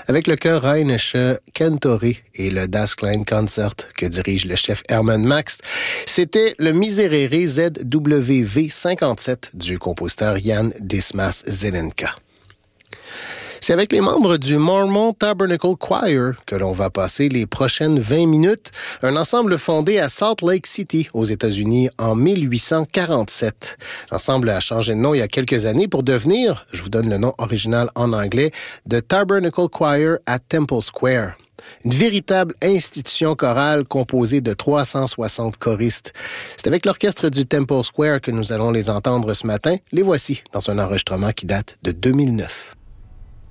avec le chœur Rheinische Cantori et le Das Klein Concert que dirige le chef Hermann Max. C'était le Miserere ZWV 57 du compositeur Jan Dismas Zelenka. C'est avec les membres du Mormon Tabernacle Choir que l'on va passer les prochaines 20 minutes, un ensemble fondé à Salt Lake City, aux États-Unis, en 1847. L'ensemble a changé de nom il y a quelques années pour devenir, je vous donne le nom original en anglais, The Tabernacle Choir at Temple Square. Une véritable institution chorale composée de 360 choristes. C'est avec l'orchestre du Temple Square que nous allons les entendre ce matin. Les voici dans un enregistrement qui date de 2009.